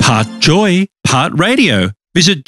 Part joy, part radio. Visit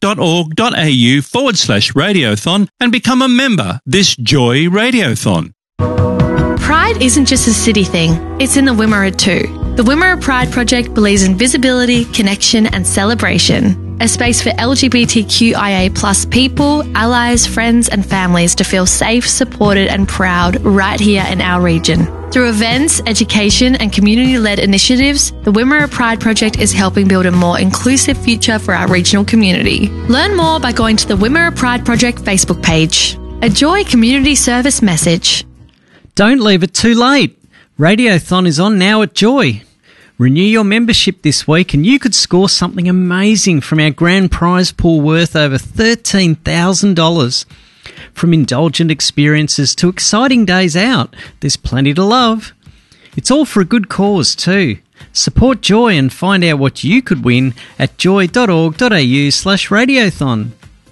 joy.org.au/radiothon and become a member this Joy Radiothon. Pride isn't just a city thing, it's in the Wimmera too. The Wimmera Pride Project believes in visibility, connection and celebration. A space for LGBTQIA+ people, allies, friends and families to feel safe, supported and proud right here in our region. Through events, education and community-led initiatives, the Wimmera Pride Project is helping build a more inclusive future for our regional community. Learn more by going to the Wimmera Pride Project Facebook page. A Joy community service message. Don't leave it too late. Radiothon is on now at Joy. Renew your membership this week and you could score something amazing from our grand prize pool worth over $13,000. From indulgent experiences to exciting days out, there's plenty to love. It's all for a good cause too. Support Joy and find out what you could win at joy.org.au/radiothon.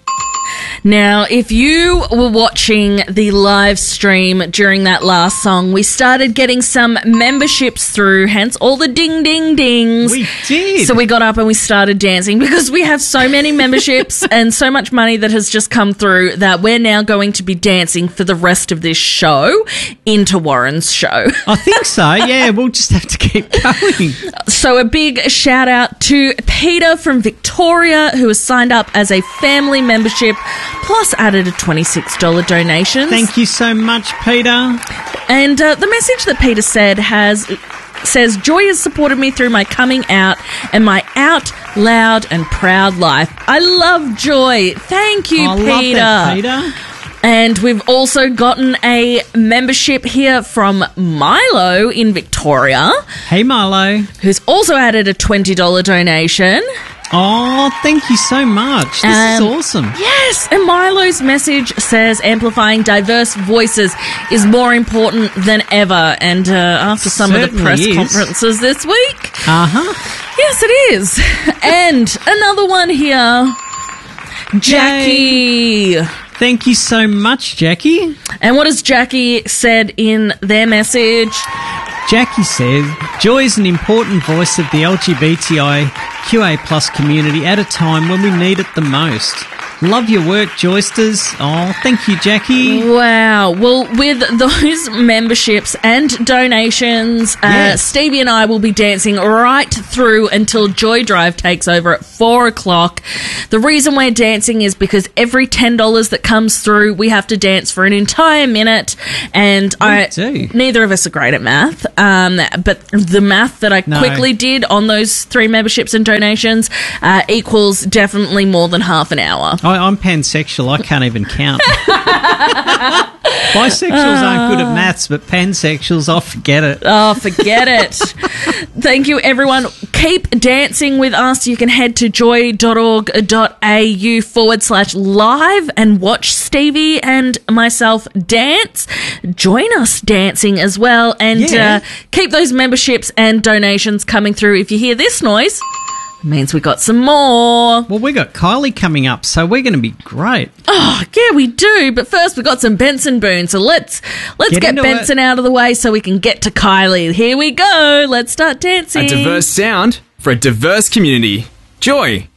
Now, if you were watching the live stream during that last song, we started getting some memberships through, hence all the ding, ding, dings. We did. So we got up and we started dancing because we have so many memberships and so much money that has just come through that we're now going to be dancing for the rest of this show into Warren's show. I think so, yeah. We'll just have to keep going. So a big shout out to Peter from Victoria, who has signed up as a family membership, plus added a $26 donation. Thank you so much, Peter. And the message that Peter says, Joy has supported me through my coming out and my out loud and proud life. I love Joy. Thank you, Peter. Love that, Peter. And we've also gotten a membership here from Milo in Victoria. Hey, Milo. Who's also added a $20 donation. Oh, thank you so much. This is awesome. Yes, and Milo's message says amplifying diverse voices is more important than ever. And after some of the press conferences this week. Uh-huh. Yes, it is. And another one here. Jackie. Yay. Thank you so much, Jackie. And what has Jackie said in their message? Jackie says, Joy is an important voice of the LGBTIQA+ community at a time when we need it the most. Love your work, Joysters. Oh, thank you, Jackie. Wow. Well, with those memberships and donations, Stevie and I will be dancing right through until Joy Drive takes over at 4 o'clock. The reason we're dancing is because every $10 that comes through, we have to dance for an entire minute. And neither of us are great at math, but the math that I quickly did on those 3 memberships and donations equals definitely more than half an hour. I'm pansexual. I can't even count. Bisexuals aren't good at maths, but pansexuals, forget it. Oh, forget it. Thank you, everyone. Keep dancing with us. You can head to joy.org.au/live and watch Stevie and myself dance. Join us dancing as well. And keep those memberships and donations coming through. If you hear this noise, means we got some more. Well, we got Kylie coming up, so we're going to be great. Oh, yeah, we do. But first, we got some Benson Boone. So let's get Benson out of the way so we can get to Kylie. Here we go. Let's start dancing. A diverse sound for a diverse community. Joy